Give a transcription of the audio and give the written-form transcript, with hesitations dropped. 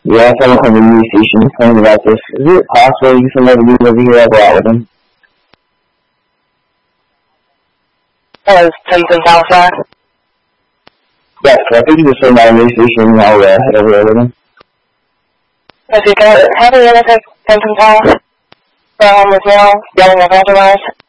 Yeah, someone from the news station telling me about this. Is it possible you can let me over here and go out with him? Is Timson Southside? Yes, I think you just from my news station and I'll head over there with him. If you can, how do you take Timson South from as well, yelling evangelize?